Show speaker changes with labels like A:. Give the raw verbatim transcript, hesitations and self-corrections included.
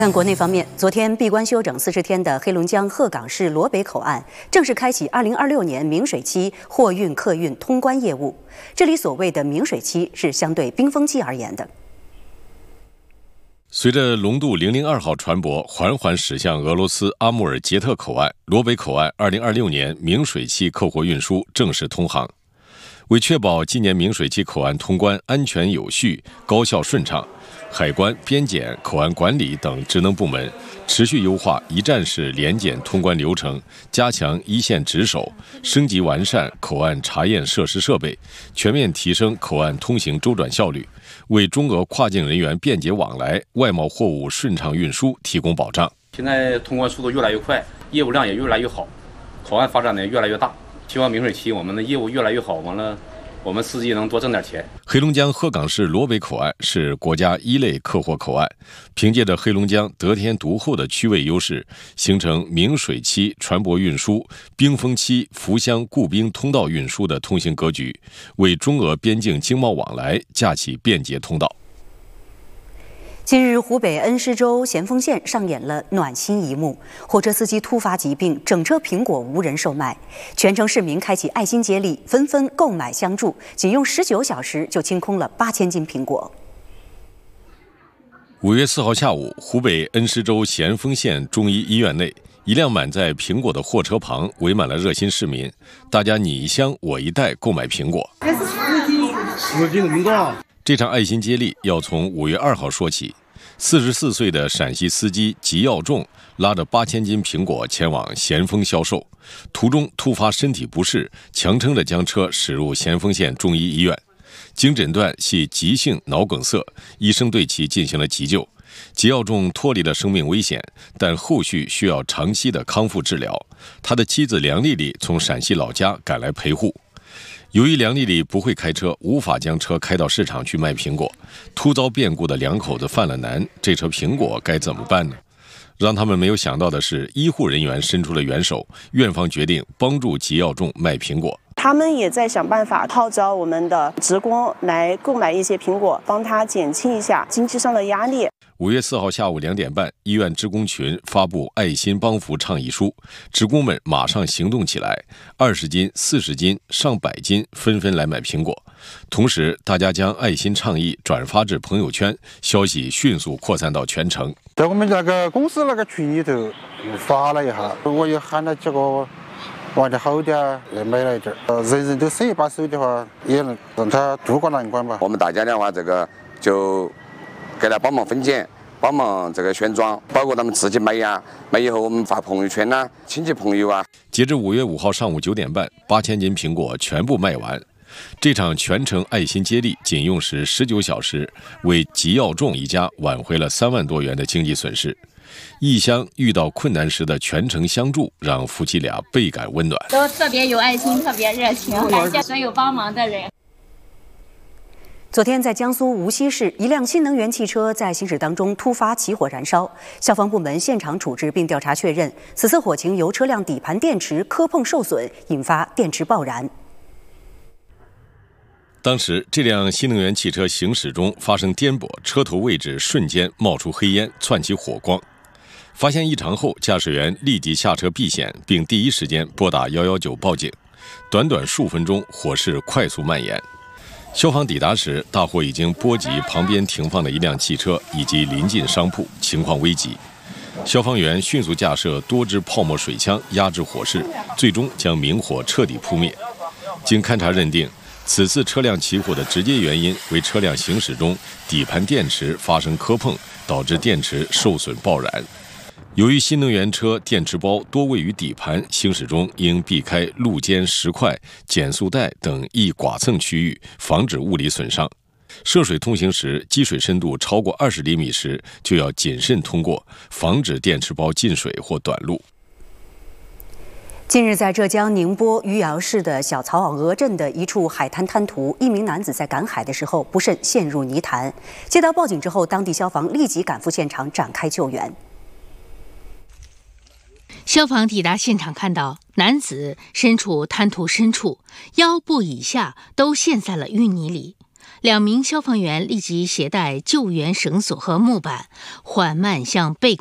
A: 看国内方面，昨天闭关休整四十天的黑龙江鹤岗市罗北口岸正式开启二零二六年明水期货运客运通关业务。这里所谓的明水期是相对冰封期而言的。
B: 随着龙渡零零二号船舶缓缓驶向俄罗斯阿穆尔捷特口岸，罗北口岸二零二六年明水期客货运输正式通航。为确保今年明水期口岸通关安全有序、高效顺畅，海关、边检、口岸管理等职能部门持续优化一站式联检通关流程，加强一线值守，升级完善口岸查验设施设备，全面提升口岸通行周转效率，为中俄跨境人员便捷往来、外贸货物顺畅运输提供保障。
C: 现在通关速度越来越快，业务量也越来越好，口岸发展的越来越大。希望明水期我们的业务越来越好，完了我们司机能多挣点钱。
B: 黑龙江鹤岗市罗北口岸是国家一类客货口岸，凭借着黑龙江得天独厚的区位优势，形成明水期船舶运输、冰封期扶乡固冰通道运输的通行格局，为中俄边境经贸往来架起便捷通道。
A: 近日，湖北恩施州咸丰县上演了暖心一幕：货车司机突发疾病，整车苹果无人售卖，全城市民开启爱心接力，纷纷购买相助，仅用十九小时就清空了八千斤苹果。
B: 五月四号下午，湖北恩施州咸丰县中医医院内，一辆满载苹果的货车旁围满了热心市民，大家你一箱我一袋购买苹果。
D: 这是十斤，十斤苹果。
B: 这场爱心接力要从五月二号说起。四十四岁的陕西司机吉耀仲拉着八千斤苹果前往咸丰销售，途中突发身体不适，强撑着将车驶入咸丰县中医医院。经诊断系急性脑梗塞，医生对其进行了急救。吉耀仲脱离了生命危险，但后续需要长期的康复治疗。他的妻子梁丽丽从陕西老家赶来陪护。由于梁丽丽不会开车，无法将车开到市场去卖苹果，突遭变故的两口子犯了难，这车苹果该怎么办呢？让他们没有想到的是，医护人员伸出了援手，院方决定帮助吉耀仲卖苹果。
E: 他们也在想办法号召我们的职工来购买一些苹果，帮他减轻一下经济上的压力。
B: 五月四号下午两点半，医院职工群发布爱心帮扶倡议书，职工们马上行动起来，二十斤、四十斤、上百斤纷纷来买苹果。同时，大家将爱心倡议转发至朋友圈，消息迅速扩散到全城。
F: 在我们那个公司那个群里头发了一下，我也喊了几个玩得好的也买了一点，呃，人人都伸一把手的话，也能让他渡过难关吧。
G: 我们大家的话，这个就给他帮忙分拣，帮忙这个宣传，包括他们自己买呀，买以后我们发朋友圈呐，亲戚朋友啊。
B: 截至五月五号上午九点半，八千斤苹果全部卖完。这场全程爱心接力仅用时十九小时，为吉耀仲一家挽回了三万多元的经济损失。异乡遇到困难时的全程相助，让夫妻俩倍感温暖，
H: 都特别有爱心，特别热情，感谢所有帮忙的人。
A: 昨天，在江苏无锡市，一辆新能源汽车在行驶当中突发起火燃烧，消防部门现场处置并调查确认，此次火情由车辆底盘电池磕碰受损引发电池爆燃。
B: 当时，这辆新能源汽车行驶中发生颠簸，车头位置瞬间冒出黑烟，窜起火光。发现异常后，驾驶员立即下车避险，并第一时间拨打一一九报警。短短数分钟，火势快速蔓延。消防抵达时，大火已经波及旁边停放的一辆汽车以及临近商铺，情况危急。消防员迅速架设多支泡沫水枪压制火势，最终将明火彻底扑灭。经勘查认定，此次车辆起火的直接原因为车辆行驶中底盘电池发生磕碰，导致电池受损爆燃。由于新能源车电池包多位于底盘，行驶中应避开路肩石块、减速带等易剐蹭区域，防止物理损伤。涉水通行时，积水深度超过二十厘米时，就要谨慎通过，防止电池包进水或短路。
A: 近日，在浙江宁波余姚市的小曹娥镇的一处海滩滩涂，一名男子在赶海的时候不慎陷入泥潭。接到报警之后，当地消防立即赶赴现场展开救援。
I: 消防抵达现场，看到男子身处滩涂深处，腰部以下都陷在了淤泥里。 两名消防员立即携带救援绳索和木板，缓慢向被